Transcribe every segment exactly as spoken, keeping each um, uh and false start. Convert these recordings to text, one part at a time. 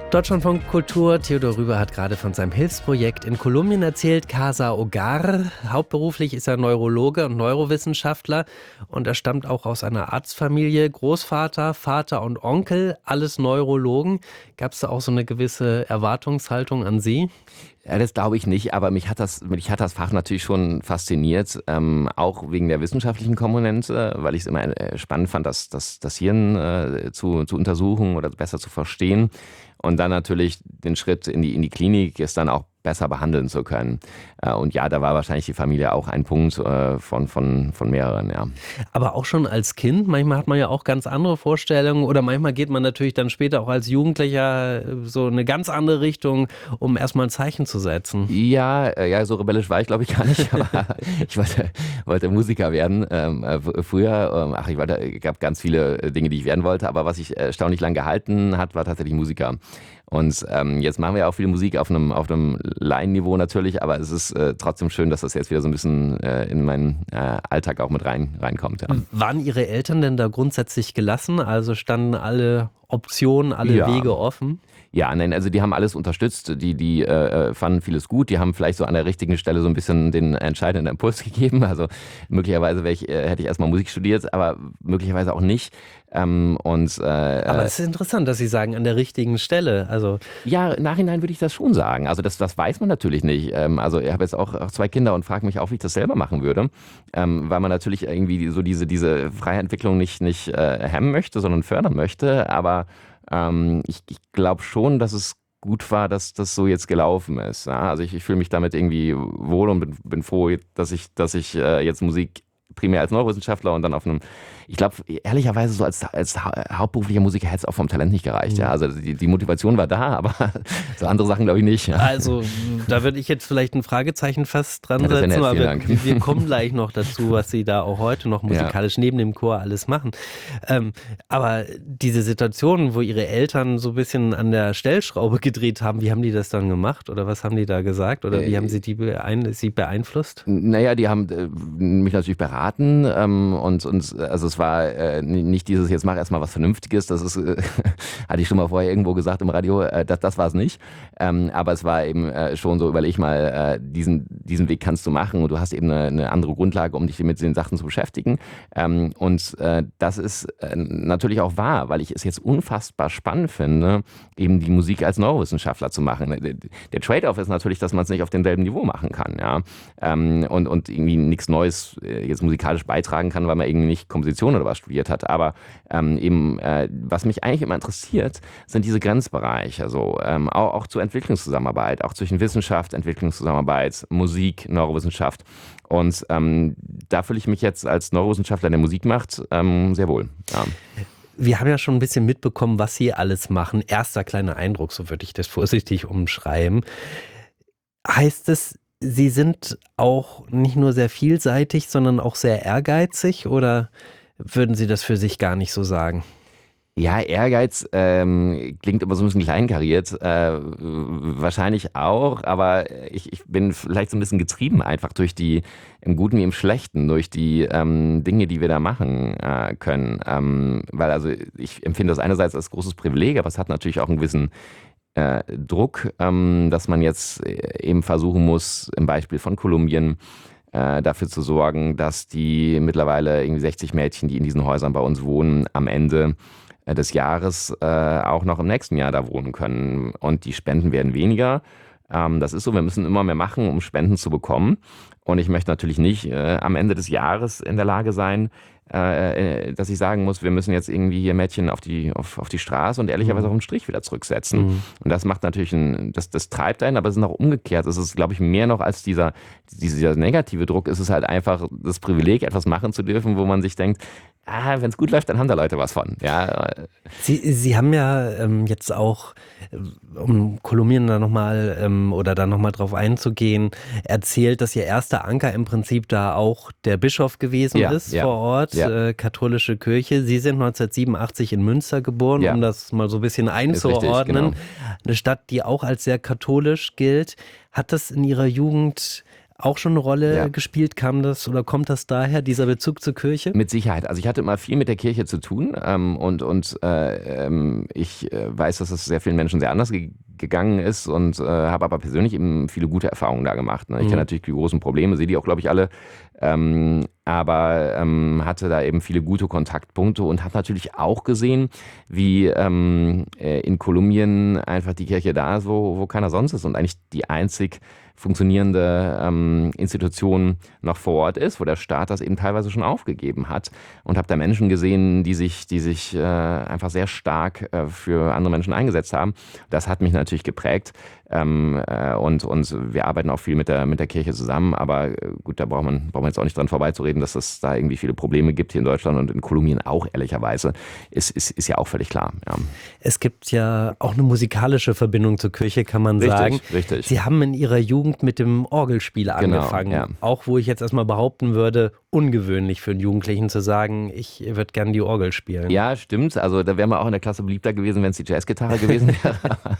Deutschlandfunk Kultur. Theodor Rüber hat gerade von seinem Hilfsprojekt in Kolumbien erzählt, Casa Hogar. Hauptberuflich ist er Neurologe und Neurowissenschaftler und er stammt auch aus einer Arztfamilie. Großvater, Vater und Onkel, alles Neurologen. Gab es da auch so eine gewisse Erwartungshaltung an Sie? Ja, das glaube ich nicht, aber mich hat das, mich hat das Fach natürlich schon fasziniert, ähm, auch wegen der wissenschaftlichen Komponente, weil ich es immer äh, spannend fand, das, das, das Hirn äh, zu, zu untersuchen oder besser zu verstehen und dann natürlich den Schritt in die, in die Klinik, es dann auch besser behandeln zu können. Äh, und ja, da war wahrscheinlich die Familie auch ein Punkt äh, von, von, von mehreren, ja. Aber auch schon als Kind, manchmal hat man ja auch ganz andere Vorstellungen oder manchmal geht man natürlich dann später auch als Jugendlicher so eine ganz andere Richtung, um erstmal ein Zeichen zu setzen. Ja, äh, ja, so rebellisch war ich glaube ich gar nicht, aber ich wollte, wollte Musiker werden. Ähm, äh, früher, ähm, ach, ich wollte, gab ganz viele Dinge, die ich werden wollte, aber was ich erstaunlich lang gehalten hat, war tatsächlich Musiker. Und ähm, jetzt machen wir auch viel Musik auf einem, auf einem Laienniveau natürlich, aber es ist äh, trotzdem schön, dass das jetzt wieder so ein bisschen äh, in meinen äh, Alltag auch mit rein, reinkommt. Ja. Waren Ihre Eltern denn da grundsätzlich gelassen? Also standen alle Optionen, alle Ja. Wege offen? Ja, nein, also die haben alles unterstützt, die, die äh, fanden vieles gut, die haben vielleicht so an der richtigen Stelle so ein bisschen den entscheidenden Impuls gegeben, also möglicherweise wäre ich, äh, hätte ich erstmal Musik studiert, aber möglicherweise auch nicht. Ähm, und, äh, Aber es ist interessant, dass Sie sagen, an der richtigen Stelle. Also ja, im Nachhinein würde ich das schon sagen. Also das, das weiß man natürlich nicht. Ähm, also ich habe jetzt auch, auch zwei Kinder und frage mich auch, wie ich das selber machen würde, ähm, weil man natürlich irgendwie so diese, diese freie Entwicklung nicht, nicht äh, hemmen möchte, sondern fördern möchte. Aber ähm, ich, ich glaube schon, dass es gut war, dass das so jetzt gelaufen ist. Ja? Also ich, ich fühle mich damit irgendwie wohl und bin, bin froh, dass ich, dass ich äh, jetzt Musik primär als Neurowissenschaftler und dann auf einem, ich glaube, ehrlicherweise so als, als hauptberuflicher Musiker hätte es auch vom Talent nicht gereicht. Mhm. Ja. Also die, die Motivation war da, aber so andere Sachen glaube ich nicht. Ja. Also da würde ich jetzt vielleicht ein Fragezeichen fast dran ja, setzen, nett, aber Dank. wir, wir kommen gleich noch dazu, was Sie da auch heute noch musikalisch ja. neben dem Chor alles machen. Ähm, aber diese Situation, wo Ihre Eltern so ein bisschen an der Stellschraube gedreht haben, wie haben die das dann gemacht oder was haben die da gesagt oder wie äh, haben Sie die beein- sie beeinflusst? Naja, die haben äh, mich natürlich beraten ähm, und, und also es war äh, nicht dieses, jetzt mach erstmal was Vernünftiges, das ist, äh, hatte ich schon mal vorher irgendwo gesagt im Radio, äh, das, das war es nicht, ähm, aber es war eben äh, schon so, überleg mal, äh, diesen, diesen Weg kannst du machen und du hast eben eine, eine andere Grundlage, um dich mit den Sachen zu beschäftigen ähm, und äh, das ist äh, natürlich auch wahr, weil ich es jetzt unfassbar spannend finde, eben die Musik als Neurowissenschaftler zu machen. Der, der Trade-off ist natürlich, dass man es nicht auf demselben Niveau machen kann, ja, ähm, und, und irgendwie nichts Neues äh, jetzt musikalisch beitragen kann, weil man irgendwie nicht Komposition oder was studiert hat. Aber ähm, eben, äh, was mich eigentlich immer interessiert, sind diese Grenzbereiche. Also ähm, auch, auch zur Entwicklungszusammenarbeit, auch zwischen Wissenschaft, Entwicklungszusammenarbeit, Musik, Neurowissenschaft. Und ähm, da fühle ich mich jetzt als Neurowissenschaftler, der Musik macht, ähm, sehr wohl. Ja. Wir haben ja schon ein bisschen mitbekommen, was Sie alles machen. Erster kleiner Eindruck, so würde ich das vorsichtig umschreiben. Heißt es, Sie sind auch nicht nur sehr vielseitig, sondern auch sehr ehrgeizig oder würden Sie das für sich gar nicht so sagen? Ja, Ehrgeiz ähm, klingt immer so ein bisschen kleinkariert, äh, wahrscheinlich auch, aber ich, ich bin vielleicht so ein bisschen getrieben einfach durch die, im Guten wie im Schlechten, durch die ähm, Dinge, die wir da machen äh, können. Ähm, weil also ich empfinde das einerseits als großes Privileg, aber es hat natürlich auch einen gewissen äh, Druck, ähm, dass man jetzt eben versuchen muss, im Beispiel von Kolumbien, äh, dafür zu sorgen, dass die mittlerweile irgendwie sechzig Mädchen, die in diesen Häusern bei uns wohnen, am Ende des Jahres äh, auch noch im nächsten Jahr da wohnen können. Und die Spenden werden weniger. Ähm, das ist so, wir müssen immer mehr machen, um Spenden zu bekommen. Und ich möchte natürlich nicht äh, am Ende des Jahres in der Lage sein, äh, dass ich sagen muss, wir müssen jetzt irgendwie hier Mädchen auf die, auf, auf die Straße und ehrlicherweise auch einen Strich wieder zurücksetzen. Mhm. Und das macht natürlich, ein, das, das treibt einen, aber es ist noch umgekehrt. Es ist, glaube ich, mehr noch als dieser, dieser negative Druck. Es ist halt einfach das Privileg, etwas machen zu dürfen, wo man sich denkt, ah, wenn es gut läuft, dann haben da Leute was von. Ja. Sie, Sie haben ja ähm, jetzt auch, um Kolumbien da nochmal ähm, oder da nochmal drauf einzugehen, erzählt, dass Ihr erster Anker im Prinzip da auch der Bischof gewesen ja, ist ja, vor Ort, ja. äh, katholische Kirche. Sie sind neunzehnhundertsiebenundachtzig in Münster geboren, ja. um das mal so ein bisschen einzuordnen. Richtig, genau. Eine Stadt, die auch als sehr katholisch gilt. Hat das in Ihrer Jugend auch schon eine Rolle Ja. gespielt? Kam das oder kommt das daher, dieser Bezug zur Kirche? Mit Sicherheit. Also ich hatte immer viel mit der Kirche zu tun ähm, und, und äh, ähm, ich äh, weiß, dass es sehr vielen Menschen sehr anders ge- gegangen ist und äh, habe aber persönlich eben viele gute Erfahrungen da gemacht. Ne? Ich Mhm. kenne natürlich die großen Probleme, sehe die auch, glaube ich, alle. Ähm, aber ähm, hatte da eben viele gute Kontaktpunkte und hat natürlich auch gesehen, wie ähm, äh, in Kolumbien einfach die Kirche da ist, wo, wo keiner sonst ist und eigentlich die einzig funktionierende ähm, Institution noch vor Ort ist, wo der Staat das eben teilweise schon aufgegeben hat und habe da Menschen gesehen, die sich, die sich äh, einfach sehr stark äh, für andere Menschen eingesetzt haben. Das hat mich natürlich geprägt ähm, äh, und, und wir arbeiten auch viel mit der, mit der Kirche zusammen, aber äh, gut, da braucht man, braucht man jetzt auch nicht dran vorbeizureden, dass es da irgendwie viele Probleme gibt hier in Deutschland und in Kolumbien auch, ehrlicherweise, ist, ist, ist ja auch völlig klar. Ja. Es gibt ja auch eine musikalische Verbindung zur Kirche, kann man Richtig, sagen. richtig. Sie haben in Ihrer Jugend mit dem Orgelspiel Genau, angefangen. ja. Auch wo ich jetzt erstmal behaupten würde, ungewöhnlich für einen Jugendlichen zu sagen, ich würde gerne die Orgel spielen. Ja, stimmt. Also da wären wir auch in der Klasse beliebter gewesen, wenn es die Jazzgitarre gewesen wäre.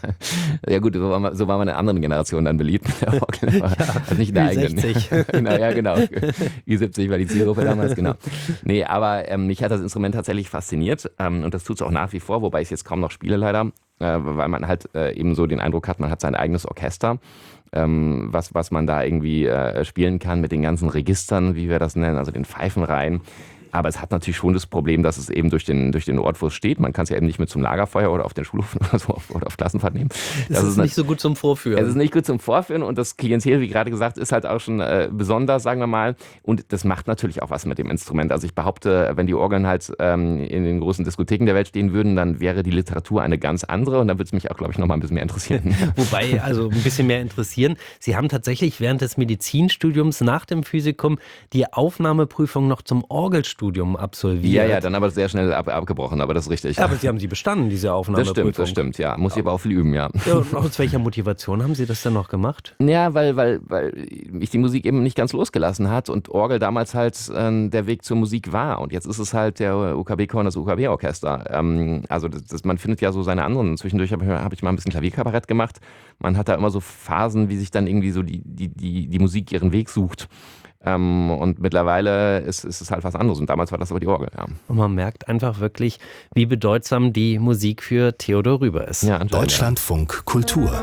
Ja gut, so war man, so war man in einer anderen Generation dann beliebt mit der Orgel. Also nicht in der Ü eigenen. sechzig. Genau, ja, genau. Ü siebzig war die Zielgruppe damals, genau. Nee, aber ähm, mich hat das Instrument tatsächlich fasziniert ähm, und das tut es auch nach wie vor, wobei ich es jetzt kaum noch spiele leider, äh, weil man halt äh, eben so den Eindruck hat, man hat sein eigenes Orchester. Ähm, was, was man da irgendwie äh, spielen kann mit den ganzen Registern, wie wir das nennen, also den Pfeifenreihen. Aber es hat natürlich schon das Problem, dass es eben durch den, durch den Ort, wo es steht, man kann es ja eben nicht mit zum Lagerfeuer oder auf den Schulhof oder so oder auf Klassenfahrt nehmen. Das, das ist nicht so gut zum Vorführen. Es ist nicht gut zum Vorführen und das Klientel, wie gerade gesagt, ist halt auch schon äh, besonders, sagen wir mal. Und das macht natürlich auch was mit dem Instrument. Also ich behaupte, wenn die Orgeln halt ähm, in den großen Diskotheken der Welt stehen würden, dann wäre die Literatur eine ganz andere und dann würde es mich auch, glaube ich, noch mal ein bisschen mehr interessieren. Wobei, also ein bisschen mehr interessieren. Sie haben tatsächlich während des Medizinstudiums nach dem Physikum die Aufnahmeprüfung noch zum Orgelstudium absolviert. Ja, ja, dann aber sehr schnell ab, abgebrochen, aber das ist richtig. Ja, aber Sie haben sie bestanden, diese Das Aufnahmeprüfung. stimmt, das stimmt, ja. Muss ich aber auch viel üben, ja. Ja, und aus welcher Motivation haben Sie das denn noch gemacht? Ja, weil, weil, weil mich die Musik eben nicht ganz losgelassen hat und Orgel damals halt äh, der Weg zur Musik war. Und jetzt ist es halt der U K B-Chor und das U K B-Orchester. Ähm, also das, das, man findet ja so seine anderen. Zwischendurch habe ich, hab ich mal ein bisschen Klavierkabarett gemacht. Man hat da immer so Phasen, wie sich dann irgendwie so die, die, die, die Musik ihren Weg sucht. Ähm, und mittlerweile ist, ist es halt was anderes. Und damals war das aber die Orgel, ja. Und man merkt einfach wirklich, wie bedeutsam die Musik für Theodor Rüber ist. Ja, anscheinend, Deutschlandfunk Kultur.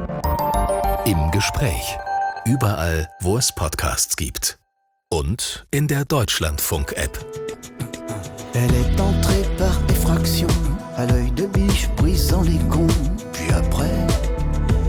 Im Gespräch. Überall, wo es Podcasts gibt. Und in der Deutschlandfunk-App. Elle est entrée par effraction, à l'œil de biche brisant les gonds, puis après